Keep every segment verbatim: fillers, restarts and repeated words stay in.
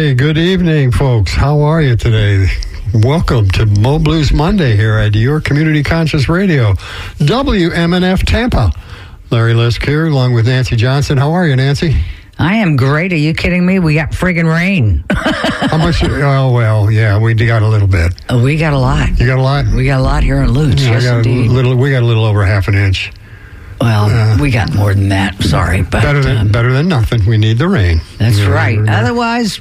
Hey, good evening, folks. How are you today? Welcome to Mo Blues Monday here at your Community Conscious Radio, W M N F Tampa. Larry Lisk here, along with Nancy Johnson. How are you, Nancy? I am great. Are you kidding me? We got friggin' rain. How much? Oh, well, yeah, we got a little bit. Oh, we got a lot. You got a lot? We got a lot here in Lutz. Yeah, Yes, I got indeed. a little, we got a little over half an inch. Well, Uh, we got more than that. Sorry, but Better than um, better than nothing. We need the rain. that's Yeah, right. we're- Otherwise,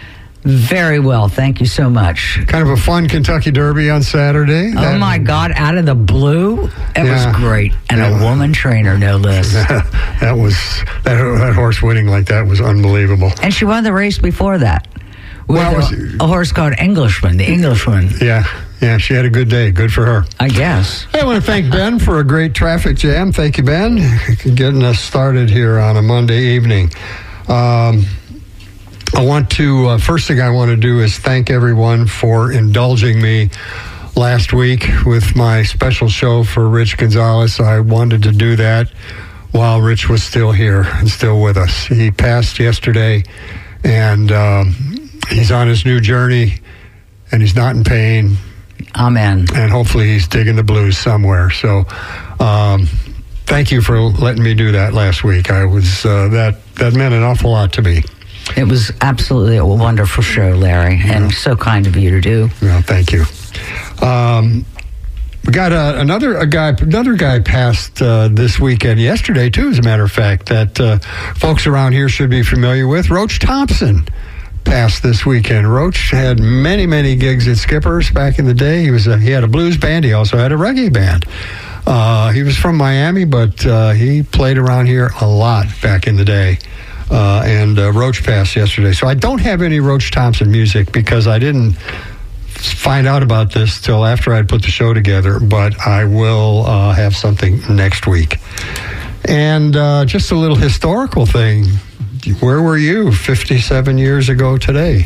very well. Thank you so much. Kind of a fun Kentucky Derby on Saturday. Oh That- my God! Out of the blue, it Yeah. was great, and Yeah. a woman trainer, no less. that was that, that horse winning like that was unbelievable. And she won the race before that with Well, it was- a, a horse called Englishman. The Englishman, Yeah, yeah, she had a good day. Good for her. I guess. Hey, I want to thank Ben for a great traffic jam. Thank you, Ben, getting us started here on a Monday evening. Um, I want to, uh, first thing I want to do is thank everyone for indulging me last week with my special show for Rich Gonzalez. I wanted to do that while Rich was still here and still with us. He passed yesterday, and um, he's on his new journey, and he's not in pain. Amen. And hopefully he's digging the blues somewhere. So um, thank you for letting me do that last week. I was uh, that that meant an awful lot to me. It was absolutely a wonderful show, Larry, and so kind of you to do. Well, thank you. Um, we got uh, another a guy. Another guy passed uh, this weekend, yesterday too, as a matter of fact, that uh, folks around here should be familiar with. Roach Thompson passed this weekend. Roach had many, many gigs at Skipper's back in the day. He was a, he had a blues band. He also had a reggae band. Uh, he was from Miami, but uh, he played around here a lot back in the day. Uh, and uh, Roach passed yesterday. So I don't have any Roach Thompson music because I didn't find out about this till after I'd put the show together, but I will uh, have something next week. And uh, just a little historical thing. Where were you fifty-seven years ago today?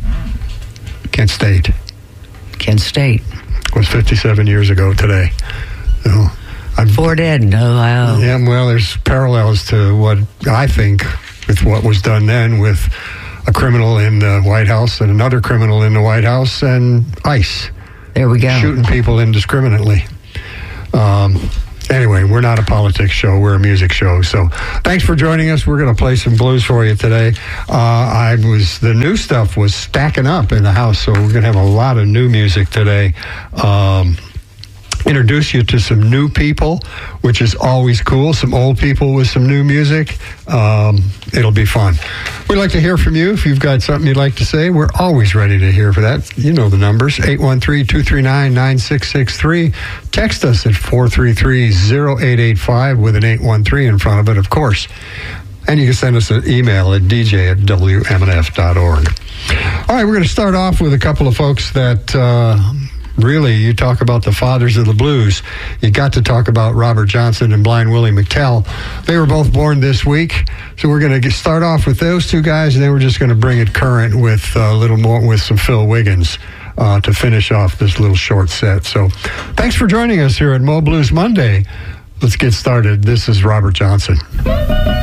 Kent State. Kent State. It was fifty-seven years ago today. So I'm, Fort Ed, Ohio. yeah, well, there's parallels to what I think with what was done then with a criminal in the White House and another criminal in the White House and ICE. There we go. Shooting people indiscriminately. Um, anyway, we're not a politics show. We're a music show. So thanks for joining us. We're going to play some blues for you today. Uh, I was the new stuff was stacking up in the house, so we're going to have a lot of new music today. Um, introduce you to some new people, which is always cool. Some old people with some new music. Um, it'll be fun. We'd like to hear from you. If you've got something you'd like to say, we're always ready to hear for that. You know the numbers, eight one three, two three nine, nine six six three. Text us at four three three, zero eight eight five with an eight one three in front of it, of course. And you can send us an email at d j at w m n f dot org. All right, we're going to start off with a couple of folks that... Uh, Really, you talk about the fathers of the blues. You got to talk about Robert Johnson and Blind Willie McTell. They were both born this week, so we're going to start off with those two guys, and then we're just going to bring it current with a little more with some Phil Wiggins uh, to finish off this little short set. So, thanks for joining us here at Mo Blues Monday. Let's get started. This is Robert Johnson.